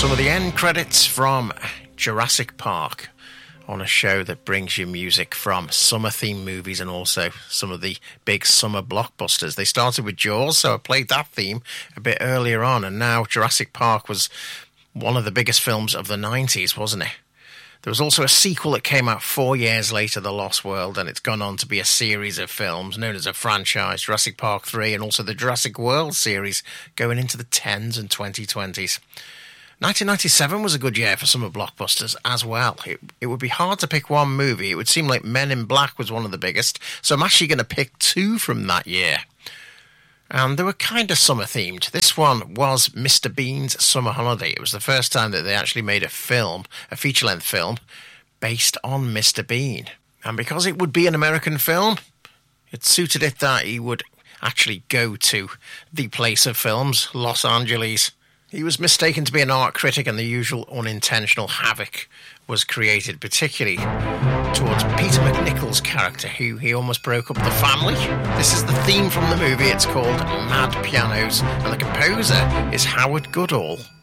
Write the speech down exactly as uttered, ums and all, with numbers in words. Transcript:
Some of the end credits from Jurassic Park on a show that brings you music from summer-themed movies and also some of the big summer blockbusters. They started with Jaws, so I played that theme a bit earlier on, and now Jurassic Park was one of the biggest films of the nineties, wasn't it? There was also a sequel that came out four years later, The Lost World, and it's gone on to be a series of films known as a franchise, Jurassic Park three, and also the Jurassic World series going into the tens and twenty twenties. nineteen ninety-seven was a good year for summer blockbusters as well. It, it would be hard to pick one movie. It would seem like Men in Black was one of the biggest, so I'm actually going to pick two from that year. And they were kind of summer-themed. This one was Mister Bean's Summer Holiday. It was the first time that they actually made a film, a feature-length film, based on Mister Bean. And because it would be an American film, it suited it that he would actually go to the place of films, Los Angeles. He was mistaken to be an art critic, and the usual unintentional havoc was created, particularly towards Peter McNichol's character, who he almost broke up the family. This is the theme from the movie. It's called Mad Pianos, and the composer is Howard Goodall.